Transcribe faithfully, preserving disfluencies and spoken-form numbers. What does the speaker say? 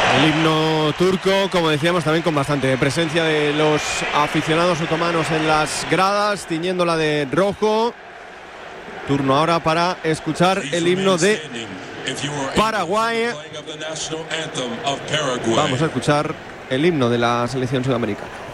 El himno turco, como decíamos, también con bastante presencia de los aficionados otomanos en las gradas, tiñéndola de rojo. Turno ahora para escuchar el himno de Paraguay. Vamos a escuchar el himno de la selección sudamericana.